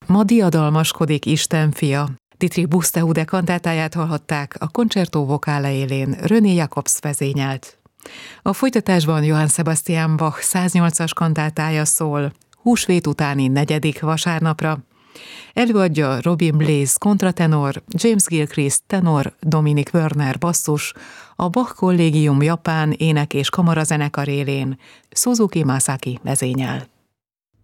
Ma diadalmaskodik Isten fia. Dietrich Buxtehude kantátáját hallhatták, a Concerto Vocale élén René Jacobs vezényelt. A folytatásban Johann Sebastian Bach 108-as kantátája szól, húsvét utáni 4. vasárnapra. Előadja Robin Blaze kontratenor, James Gilchrist tenor, Dominic Werner basszus, a Bach Kollégium japán ének- és kamarazenekar élén Suzuki Masaki vezényel.